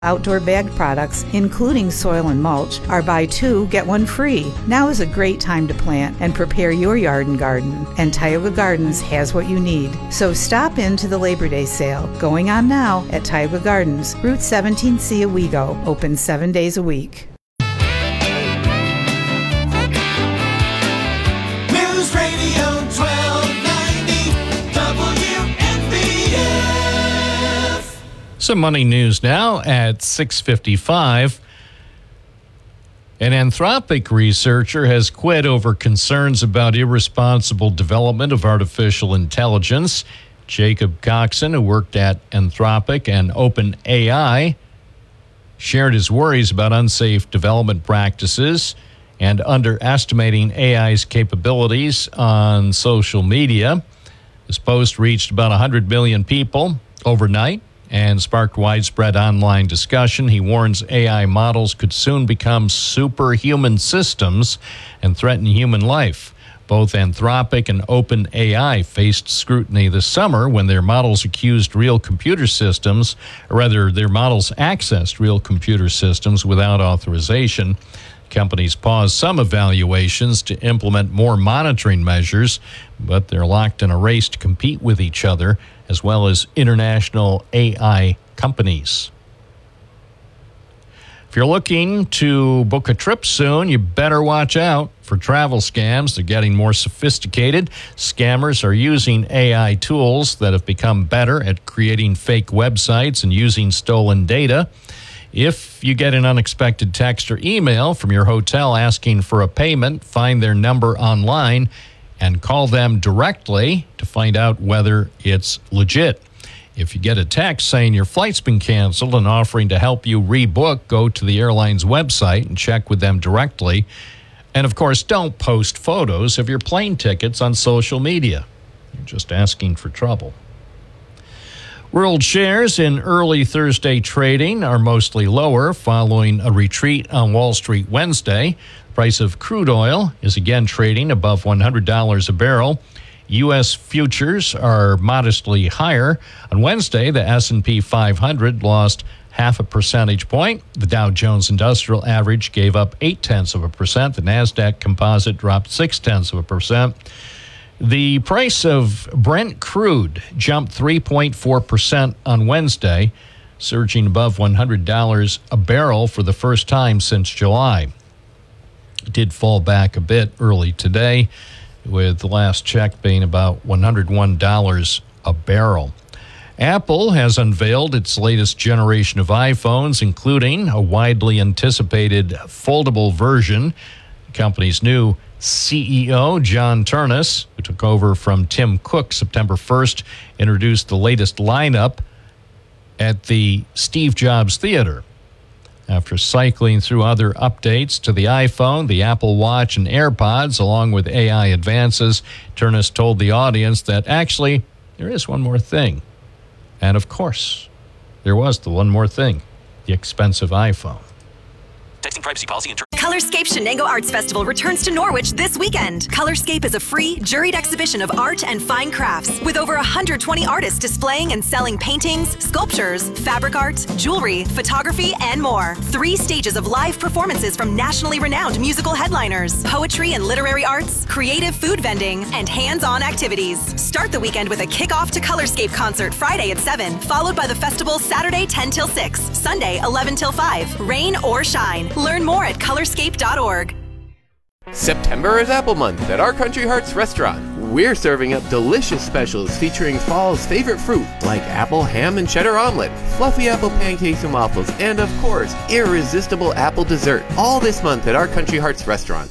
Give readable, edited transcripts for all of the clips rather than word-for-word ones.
Outdoor bag products, including soil and mulch, are buy two, get one free. Now is a great time to plant and prepare your yard and garden, and Tioga Gardens has what you need. So stop into the Labor Day sale, going on now at Tioga Gardens, Route 17C Owego, open 7 days a week. News Radio 1290 WNBF. Some money news now at 6:55. An Anthropic researcher has quit over concerns about irresponsible development of artificial intelligence. Jacob Coxon, who worked at Anthropic and OpenAI, shared his worries about unsafe development practices and underestimating AI's capabilities on social media. His post reached about 100 million people overnight and sparked widespread online discussion. He warns AI models could soon become superhuman systems and threaten human life. Both Anthropic and OpenAI faced scrutiny this summer when their models accused real computer systems, or rather, their models accessed real computer systems without authorization. Companies paused some evaluations to implement more monitoring measures, but they're locked in a race to compete with each other, as well as international AI companies. If you're looking to book a trip soon, you better watch out for travel scams. They're getting more sophisticated. Scammers are using AI tools that have become better at creating fake websites and using stolen data. If you get an unexpected text or email from your hotel asking for a payment, find their number online and call them directly to find out whether it's legit. If you get a text saying your flight's been canceled and offering to help you rebook, go to the airline's website and check with them directly. And, of course, don't post photos of your plane tickets on social media. You're just asking for trouble. World shares in early Thursday trading are mostly lower following a retreat on Wall Street Wednesday. The price of crude oil is again trading above $100 a barrel. U.S. futures are modestly higher. On Wednesday, the S&P 500 lost 0.5 percentage point. The Dow Jones Industrial Average gave up 0.8%. The NASDAQ Composite dropped 0.6%. The price of Brent crude jumped 3.4% on Wednesday, surging above $100 a barrel for the first time since July. It did fall back a bit early today, with the last check being about $101 a barrel. Apple has unveiled its latest generation of iPhones, including a widely anticipated foldable version. The company's new CEO, John Ternus, who took over from Tim Cook September 1st, introduced the latest lineup at the Steve Jobs Theater. After cycling through other updates to the iPhone, the Apple Watch, and AirPods, along with AI advances, Ternus told the audience that actually there is one more thing. And of course, there was the one more thing, the expensive iPhone. Texting privacy policy and Colorscape Shenango Arts Festival returns to Norwich this weekend. Colorscape is a free, juried exhibition of art and fine crafts with over 120 artists displaying and selling paintings, sculptures, fabric art, jewelry, photography, and more. 3 stages of live performances from nationally renowned musical headliners, poetry and literary arts, creative food vending, and hands-on activities. Start the weekend with a kickoff to Colorscape concert Friday at 7, followed by the festival Saturday 10 till 6, Sunday 11 till 5, rain or shine. Learn more at colorscape.org. September is Apple Month at Our Country Hearts restaurant. We're serving up delicious specials featuring fall's favorite fruit like apple ham and cheddar omelet, fluffy apple pancakes and waffles, and of course, irresistible apple dessert. All this month at Our Country Hearts restaurant.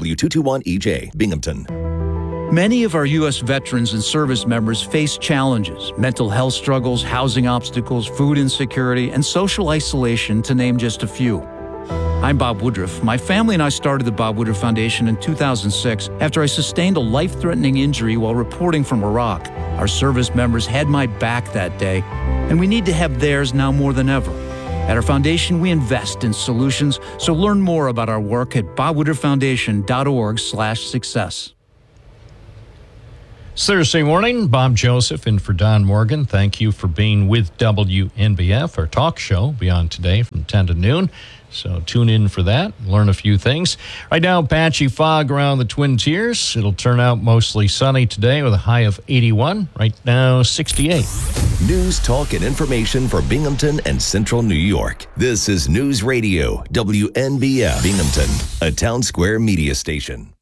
W221EJ, Binghamton. Many of our U.S. veterans and service members face challenges, mental health struggles, housing obstacles, food insecurity, and social isolation, to name just a few. I'm Bob Woodruff. My family and I started the Bob Woodruff Foundation in 2006 after I sustained a life-threatening injury while reporting from Iraq. Our service members had my back that day, and we need to have theirs now more than ever. At our foundation, we invest in solutions, so learn more about our work at bobwoodrufffoundation.org/success. It's Thursday morning. Bob Joseph in for Don Morgan. Thank you for being with WNBF. Our talk show will be on today from 10 to noon. So tune in for that, learn a few things. Right now, patchy fog around the Twin Tiers. It'll turn out mostly sunny today with a high of 81. Right now, 68. News, talk, and information for Binghamton and Central New York. This is News Radio, WNBF Binghamton, a Town Square media station.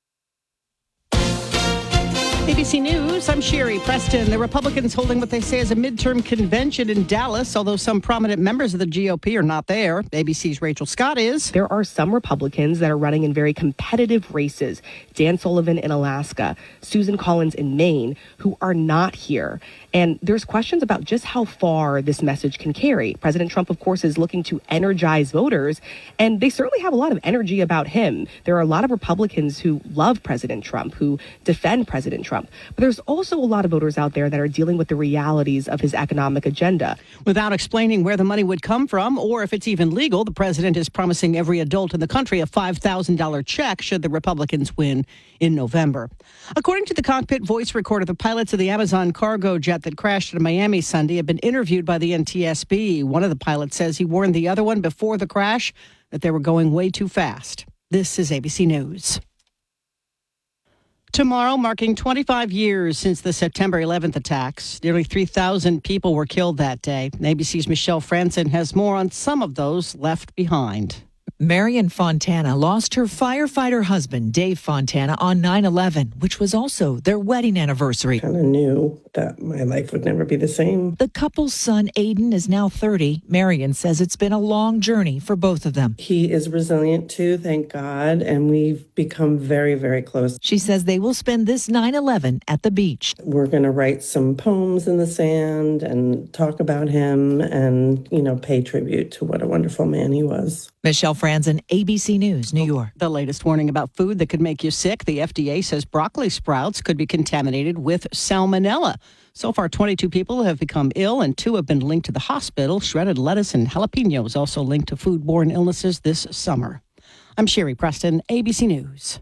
ABC News, I'm Sherry Preston. The Republicans holding what they say is a midterm convention in Dallas, although some prominent members of the GOP are not there. ABC's Rachel Scott is. There are some Republicans that are running in very competitive races. Dan Sullivan in Alaska, Susan Collins in Maine, who are not here. And there's questions about just how far this message can carry. President Trump, of course, is looking to energize voters, and they certainly have a lot of energy about him. There are a lot of Republicans who love President Trump, who defend President Trump. But there's also a lot of voters out there that are dealing with the realities of his economic agenda. Without explaining where the money would come from or if it's even legal, the president is promising every adult in the country a $5,000 check should the Republicans win in November. According to the cockpit voice recorder, the pilots of the Amazon cargo jet that crashed in Miami Sunday have been interviewed by the NTSB. One of the pilots says he warned the other one before the crash that they were going way too fast. This is ABC News. Tomorrow, marking 25 years since the September 11th attacks. Nearly 3,000 people were killed that day. ABC's Michelle Franson has more on some of those left behind. Marion Fontana lost her firefighter husband, Dave Fontana, on 9/11, which was also their wedding anniversary. I kind of knew that my life would never be the same. The couple's son, Aiden, is now 30. Marion says it's been a long journey for both of them. He is resilient too, thank God, and we've become very, very close. She says they will spend this 9/11 at the beach. We're going to write some poems in the sand and talk about him and, pay tribute to what a wonderful man he was. Michelle Franzen, ABC News, New York. The latest warning about food that could make you sick. The FDA says broccoli sprouts could be contaminated with salmonella. So far, 22 people have become ill and 2 have been linked to the hospital. Shredded lettuce and jalapenos also linked to foodborne illnesses this summer. I'm Sherry Preston, ABC News.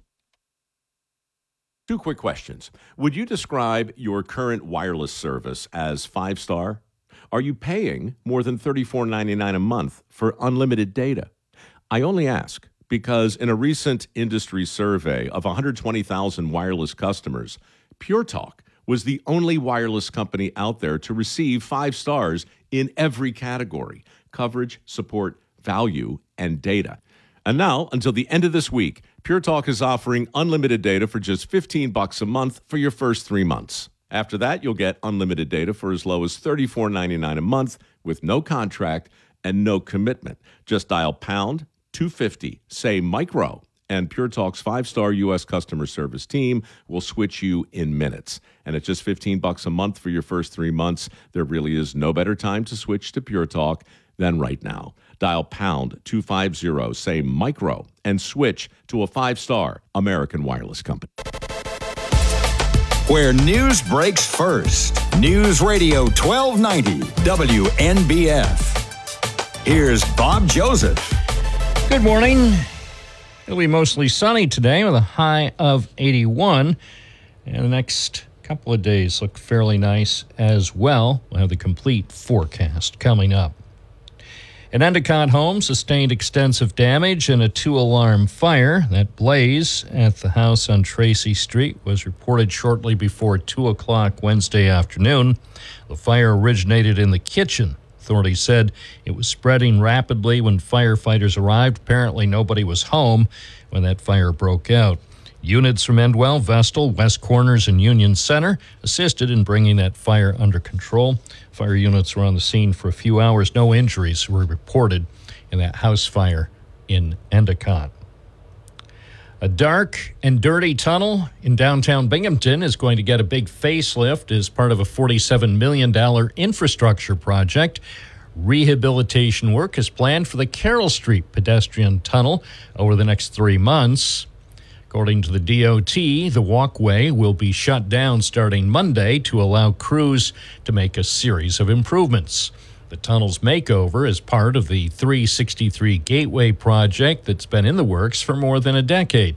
2 quick questions. Would you describe your current wireless service as 5-star? Are you paying more than $34.99 a month for unlimited data? I only ask because in a recent industry survey of 120,000 wireless customers, Pure Talk was the only wireless company out there to receive 5 stars in every category: coverage, support, value, and data. And now, until the end of this week, Pure Talk is offering unlimited data for just $15 a month for your first 3 months. After that, you'll get unlimited data for as low as $34.99 a month with no contract and no commitment. Just dial pound 250, say micro, and Pure Talk's 5-star U.S. customer service team will switch you in minutes. And at just $15 a month for your first 3 months, there really is no better time to switch to Pure Talk than right now. Dial pound 250, say micro, and switch to a 5-star American wireless company. Where news breaks first. News Radio 1290 WNBF. Here's Bob Joseph. Good morning. It'll be mostly sunny today with a high of 81. And the next couple of days look fairly nice as well. We'll have the complete forecast coming up. An Endicott home sustained extensive damage in a 2-alarm fire. That blaze at the house on Tracy Street was reported shortly before 2 o'clock Wednesday afternoon. The fire originated in the kitchen. Authorities said it was spreading rapidly when firefighters arrived. Apparently nobody was home when that fire broke out. Units from Endwell, Vestal, West Corners, and Union Center assisted in bringing that fire under control. Fire units were on the scene for a few hours. No injuries were reported in that house fire in Endicott. A dark and dirty tunnel in downtown Binghamton is going to get a big facelift as part of a $47 million infrastructure project. Rehabilitation work is planned for the Carroll Street pedestrian tunnel over the next 3 months. According to the DOT, the walkway will be shut down starting Monday to allow crews to make a series of improvements. The tunnel's makeover is part of the 363 Gateway project that's been in the works for more than a decade.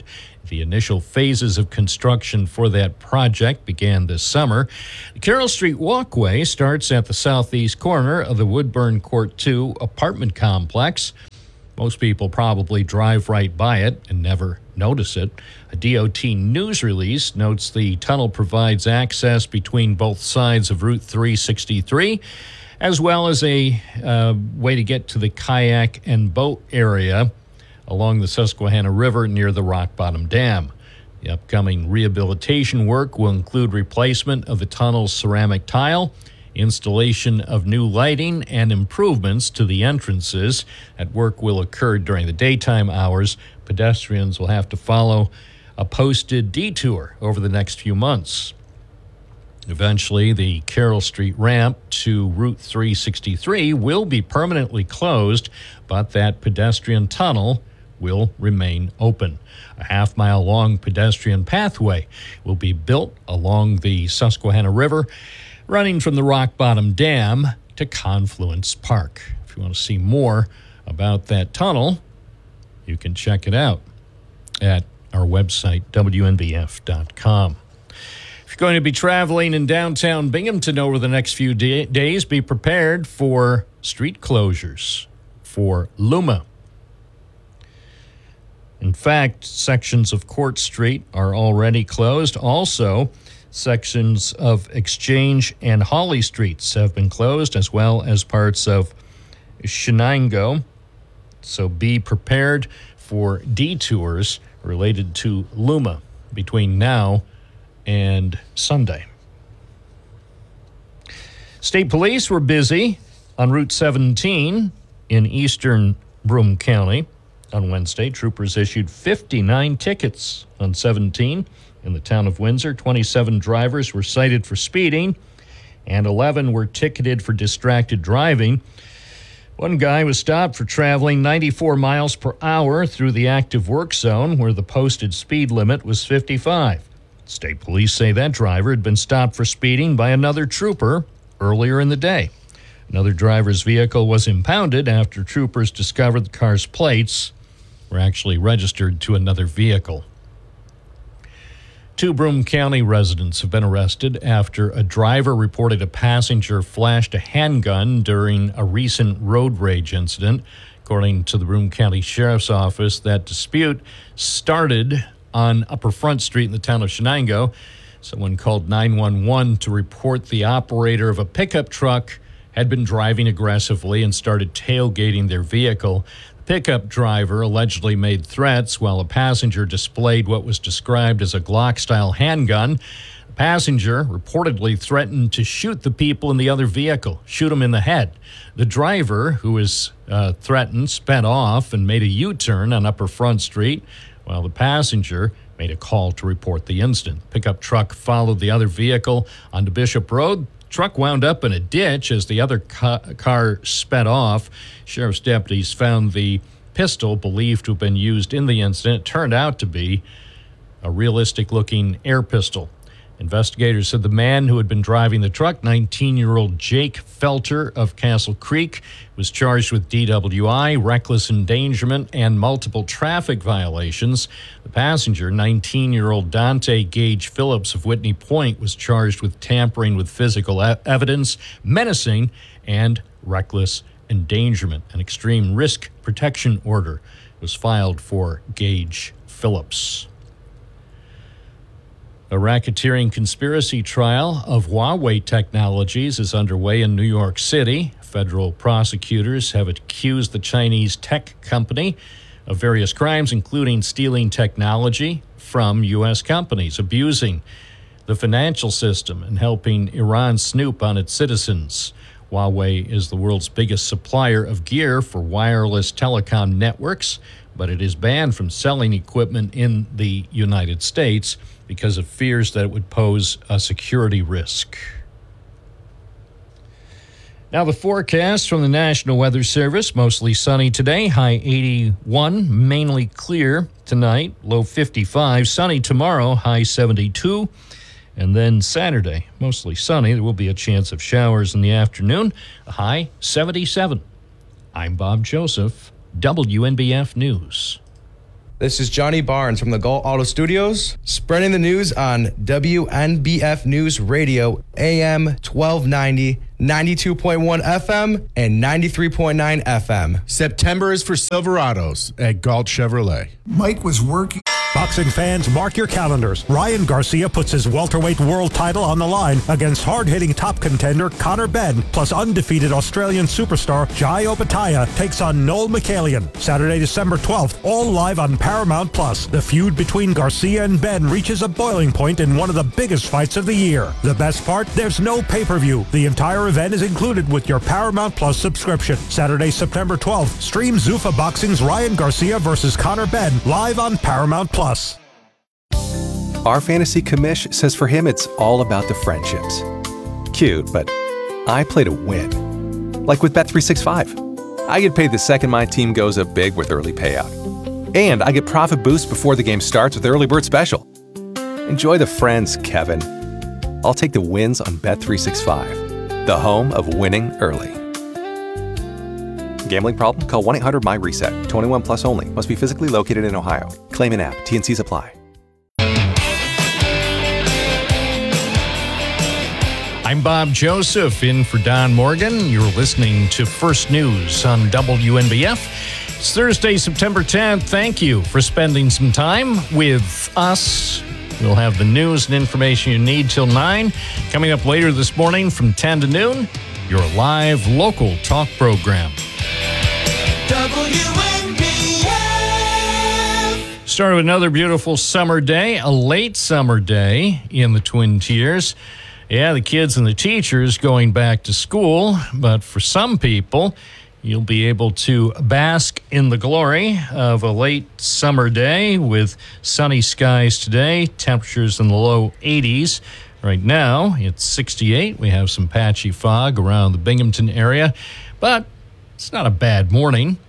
The initial phases of construction for that project began this summer. The Carroll Street Walkway starts at the southeast corner of the Woodburn Court 2 apartment complex. Most people probably drive right by it and never notice it. A DOT news release notes the tunnel provides access between both sides of Route 363, as well as a way to get to the kayak and boat area along the Susquehanna River near the Rock Bottom Dam. The upcoming rehabilitation work will include replacement of the tunnel's ceramic tile, installation of new lighting, and improvements to the entrances. That work will occur during the daytime hours. Pedestrians will have to follow a posted detour over the next few months. Eventually, the Carroll Street ramp to Route 363 will be permanently closed, but that pedestrian tunnel will remain open. A half-mile-long pedestrian pathway will be built along the Susquehanna River, running from the Rock Bottom Dam to Confluence Park. If you want to see more about that tunnel, you can check it out at our website, WNBF.com. If you're going to be traveling in downtown Binghamton over the next few days, be prepared for street closures for Luma. In fact, sections of Court Street are already closed. Also, sections of Exchange and Hawley Streets have been closed, as well as parts of Shenango. So be prepared for detours related to Luma between now and Sunday. State police were busy on Route 17 in eastern Broome County. On Wednesday, troopers issued 59 tickets on 17 in the town of Windsor. 27 drivers were cited for speeding, and 11 were ticketed for distracted driving. One guy was stopped for traveling 94 miles per hour through the active work zone, where the posted speed limit was 55. State police say that driver had been stopped for speeding by another trooper earlier in the day. Another driver's vehicle was impounded after troopers discovered the car's plates were actually registered to another vehicle. 2 Broome County residents have been arrested after a driver reported a passenger flashed a handgun during a recent road rage incident. According to the Broome County Sheriff's Office, that dispute started on Upper Front Street in the town of Shenango. Someone called 911 to report the operator of a pickup truck had been driving aggressively and started tailgating their vehicle. The pickup driver allegedly made threats while a passenger displayed what was described as a Glock-style handgun. The passenger reportedly threatened to shoot the people in the other vehicle, shoot them in the head. The driver, who was threatened, sped off and made a U-turn on Upper Front Street, while the passenger made a call to report the incident. The pickup truck followed the other vehicle onto Bishop Road. Truck wound up in a ditch as the other car sped off. Sheriff's deputies found the pistol believed to have been used in the incident. It turned out to be a realistic-looking air pistol. Investigators said the man who had been driving the truck, 19-year-old Jake Felter of Castle Creek, was charged with DWI, reckless endangerment, and multiple traffic violations. The passenger, 19-year-old Dante Gage Phillips of Whitney Point, was charged with tampering with physical evidence, menacing, and reckless endangerment. An extreme risk protection order was filed for Gage Phillips. A racketeering conspiracy trial of Huawei Technologies is underway in New York City. Federal prosecutors have accused the Chinese tech company of various crimes, including stealing technology from U.S. companies, abusing the financial system, and helping Iran snoop on its citizens. Huawei is the world's biggest supplier of gear for wireless telecom networks, but it is banned from selling equipment in the United States because of fears that it would pose a security risk. Now the forecast from the National Weather Service: mostly sunny today, high 81, mainly clear tonight, low 55, sunny tomorrow, high 72, and then Saturday, mostly sunny. There will be a chance of showers in the afternoon, a high 77. I'm Bob Joseph, WNBF News. This is Johnny Barnes from the Galt Auto Studios, spreading the news on WNBF News Radio, AM 1290, 92.1 FM, and 93.9 FM. September is for Silverados at Galt Chevrolet. Mike was working. Boxing fans, mark your calendars. Ryan Garcia puts his welterweight world title on the line against hard-hitting top contender Conor Benn, plus undefeated Australian superstar Jai Opetaia takes on Noel Michaelian. Saturday, December 12th, all live on Paramount+. The feud between Garcia and Benn reaches a boiling point in one of the biggest fights of the year. The best part? There's no pay-per-view. The entire event is included with your Paramount+ subscription. Saturday, September 12th, stream Zuffa Boxing's Ryan Garcia versus Conor Benn live on Paramount+. Our fantasy commish says for him it's all about the friendships. Cute, but I play to win. Like with Bet365. I get paid the second my team goes up big with early payout. And I get profit boost before the game starts with Early Bird Special. Enjoy the friends, Kevin. I'll take the wins on Bet365, the home of winning early. Gambling problem? Call 1-800-MY-RESET. 21 plus only. Must be physically located in Ohio. Claim an app. T&Cs apply. I'm Bob Joseph, in for Don Morgan. You're listening to First News on WNBF. It's Thursday, September 10th. Thank you for spending some time with us. We'll have the news and information you need till 9. Coming up later this morning from 10 to noon, your live local talk program. WNBF. Start with another beautiful summer day, a late summer day in the Twin Tiers. Yeah, the kids and the teachers going back to school, but for some people, you'll be able to bask in the glory of a late summer day with sunny skies today, temperatures in the low 80s. Right now, it's 68. We have some patchy fog around the Binghamton area, but it's not a bad morning.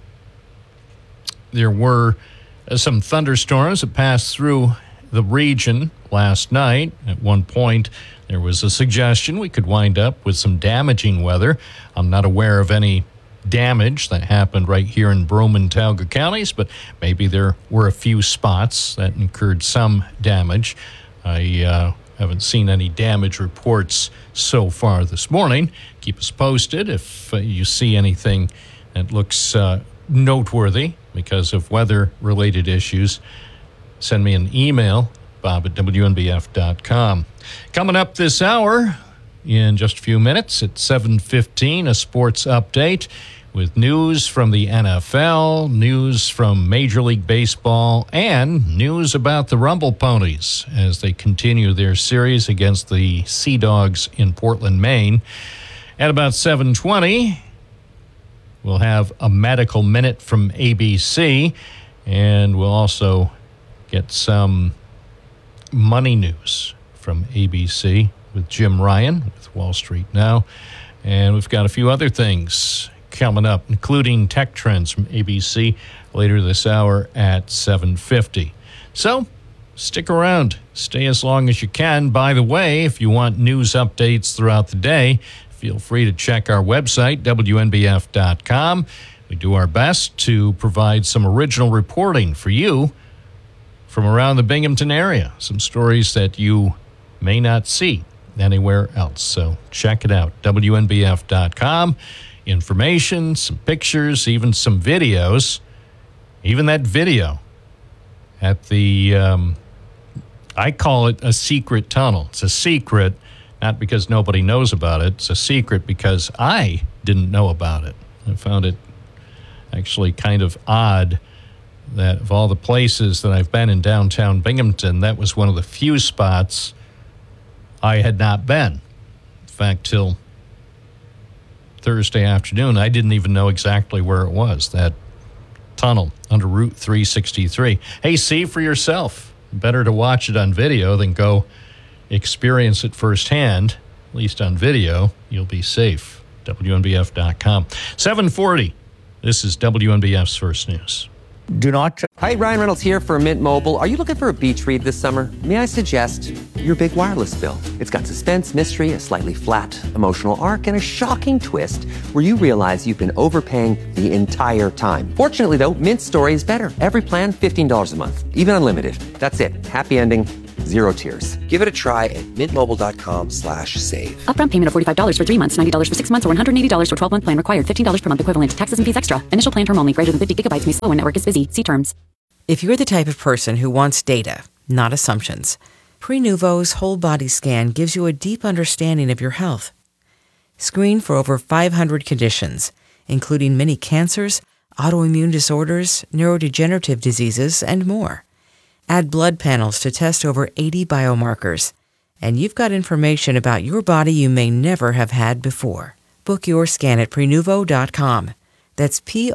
There were some thunderstorms that passed through the region last night. At one point, there was a suggestion we could wind up with some damaging weather. I'm not aware of any damage that happened right here in Broome and Tioga counties, but maybe there were a few spots that incurred some damage. I haven't seen any damage reports so far this morning. Keep us posted if you see anything that looks noteworthy because of weather-related issues. Send me an email, bob@WNBF.com. Coming up this hour, in just a few minutes at 7:15, a sports update with news from the NFL, news from Major League Baseball, and news about the Rumble Ponies as they continue their series against the Sea Dogs in Portland, Maine. At about 7:20, we'll have a medical minute from ABC, and we'll also get some money news from ABC with Jim Ryan with Wall Street Now. And we've got a few other things coming up, including tech trends from ABC later this hour at 7:50. So stick around. Stay as long as you can. By the way, if you want news updates throughout the day, feel free to check our website, WNBF.com. We do our best to provide some original reporting for you from around the Binghamton area. Some stories that you may not see anywhere else. So check it out, WNBF.com. Information, some pictures, even some videos. Even that video at the, I call it a secret tunnel. It's a secret, not because nobody knows about it. It's a secret because I didn't know about it. I found it actually kind of odd that of all the places that I've been in downtown Binghamton, that was one of the few spots I had not been. In fact, till Thursday afternoon, I didn't even know exactly where it was, that tunnel under Route 363. Hey, see for yourself. Better to watch it on video than go experience it firsthand. At least on video, you'll be safe. WNBF.com. 7:40. This is WNBF's First News. Do not. Hi, Ryan Reynolds here for Mint Mobile. Are you looking for a beach read this summer? May I suggest your big wireless bill? It's got suspense, mystery, a slightly flat emotional arc, and a shocking twist where you realize you've been overpaying the entire time. Fortunately, though, Mint's story is better. Every plan, $15 a month, even unlimited. That's it. Happy ending. Zero tears. Give it a try at mintmobile.com/save. Upfront payment of $45 for 3 months, $90 for 6 months, or $180 for 12-month plan required. $15 per month equivalent. Taxes and fees extra. Initial plan term only. Greater than 50 gigabytes may slow when network is busy. See terms. If you're the type of person who wants data, not assumptions, Prenuvo's whole body scan gives you a deep understanding of your health. Screen for over 500 conditions, including many cancers, autoimmune disorders, neurodegenerative diseases, and more. Add blood panels to test over 80 biomarkers. And you've got information about your body you may never have had before. Book your scan at Prenuvo.com. That's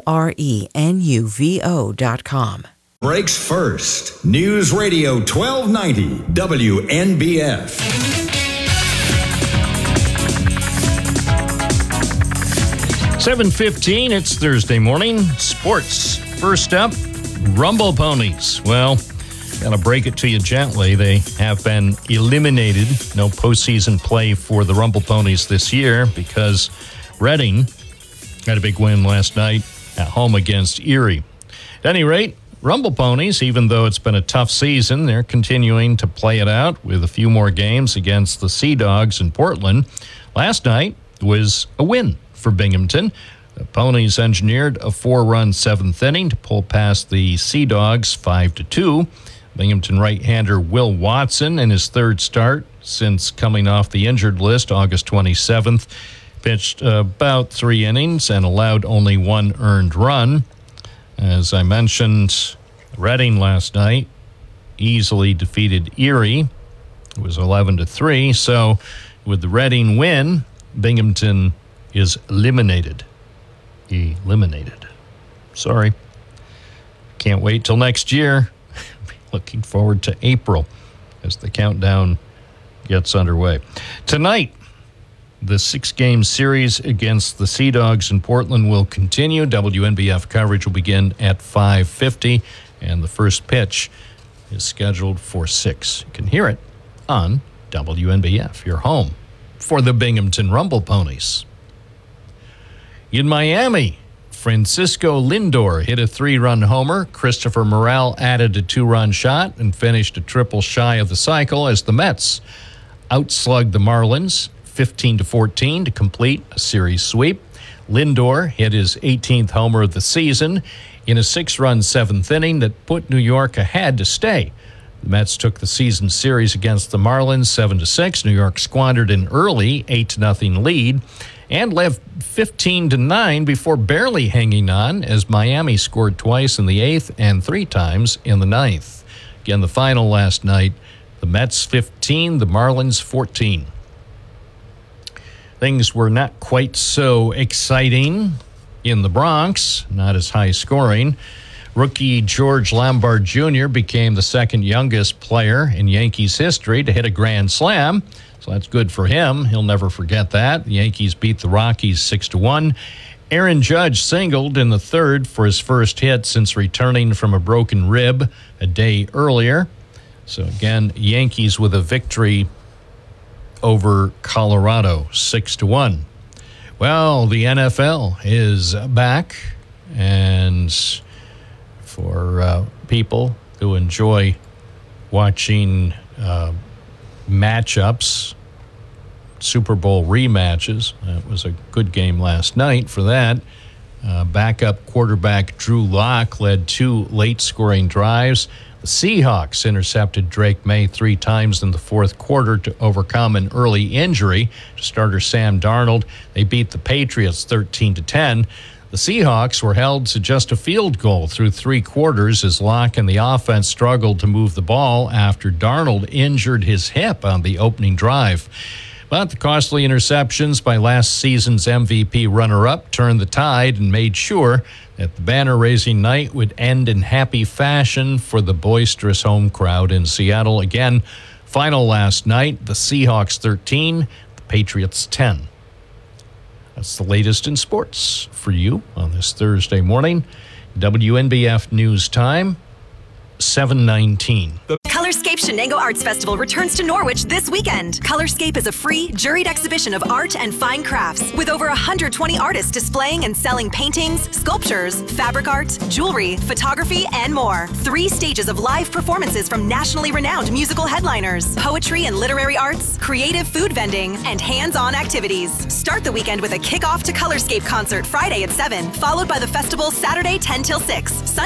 Prenuvo.com. Breaks first. News Radio 1290 WNBF. $7:15, it's Thursday morning. Sports. First up, Rumble Ponies. Well, gotta break it to you gently. They have been eliminated. No postseason play for the Rumble Ponies this year because Reading had a big win last night at home against Erie. At any rate, Rumble Ponies, even though it's been a tough season, they're continuing to play it out with a few more games against the Sea Dogs in Portland. Last night was a win for Binghamton. The Ponies engineered a 4-run 7th inning to pull past the Sea Dogs 5-2. Binghamton right-hander Will Watson, in his third start since coming off the injured list August 27th, pitched about 3 innings and allowed only 1 earned run. As I mentioned, Reading last night easily defeated Erie. It was 11-3. So with the Reading win, Binghamton is eliminated. Sorry. Can't wait till next year. Looking forward to April as the countdown gets underway. Tonight, the 6-game series against the Sea Dogs in Portland will continue. WNBF coverage will begin at 5:50, and the first pitch is scheduled for 6. You can hear it on WNBF, your home for the Binghamton Rumble Ponies. In Miami, Francisco Lindor hit a 3-run homer. Christopher Morel added a 2-run shot and finished a triple shy of the cycle as the Mets outslugged the Marlins 15-14 to complete a series sweep. Lindor hit his 18th homer of the season in a 6-run 7th inning that put New York ahead to stay. The Mets took the season series against the Marlins 7-6. New York squandered an early 8-0 lead and left 15-9 before barely hanging on as Miami scored twice in the 8th and 3 times in the 9th. Again, the final last night, the Mets 15, the Marlins 14. Things were not quite so exciting in the Bronx, not as high scoring. Rookie George Lombard Jr. became the second youngest player in Yankees history to hit a grand slam. So that's good for him. He'll never forget that. The Yankees beat the Rockies 6-1. Aaron Judge singled in the third for his first hit since returning from a broken rib a day earlier. So again, Yankees with a victory over Colorado 6-1. Well, the NFL is back, and for people who enjoy watching matchups, Super Bowl rematches. That was a good game last night for that. Backup quarterback Drew Lock led 2 late-scoring drives. The Seahawks intercepted Drake May 3 times in the fourth quarter to overcome an early injury to starter Sam Darnold. They beat the Patriots 13-10. The Seahawks were held to just a field goal through 3 quarters as Locke and the offense struggled to move the ball after Darnold injured his hip on the opening drive. But the costly interceptions by last season's MVP runner-up turned the tide and made sure that the banner-raising night would end in happy fashion for the boisterous home crowd in Seattle. Again, final last night, the Seahawks 13, the Patriots 10. That's the latest in sports for you on this Thursday morning. WNBF News Time, 7:19. Colorscape Shenango Arts Festival returns to Norwich this weekend. Colorscape is a free, juried exhibition of art and fine crafts with over 120 artists displaying and selling paintings, sculptures, fabric art, jewelry, photography, and more. 3 stages of live performances from nationally renowned musical headliners, poetry and literary arts, creative food vending, and hands-on activities. Start the weekend with a kickoff to Colorscape concert Friday at 7, followed by the festival Saturday 10 till 6.